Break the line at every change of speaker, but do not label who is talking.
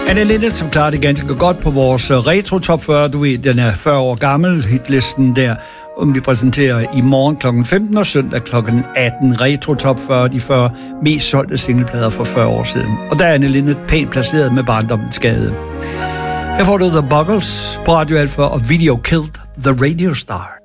Anne Linnet, som klarer det ganske godt på vores Retro Top 40. Du ved, den er 40 år gammel, hitlisten der. Vi præsenterer i morgen kl. 15 og søndag kl. 18 Retro Top 40, de 40 mest solgte singleplader for 40 år siden. Og der er Anne Linnet pænt placeret med Barndommens Skade. Her får du The Buggles på Radio Alpha og Video Killed the Radio Star.